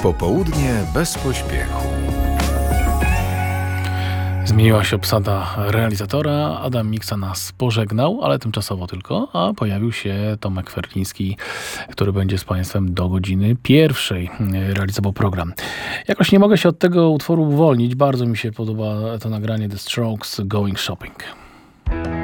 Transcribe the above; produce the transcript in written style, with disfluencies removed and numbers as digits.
Popołudnie bez pośpiechu. Zmieniła się obsada realizatora. Adam Miksa nas pożegnał, ale tymczasowo tylko, a pojawił się Tomek Ferliński, który będzie z Państwem do godziny 1:00 realizował program. Jakoś nie mogę się od tego utworu uwolnić. Bardzo mi się podoba to nagranie The Strokes Going Shopping.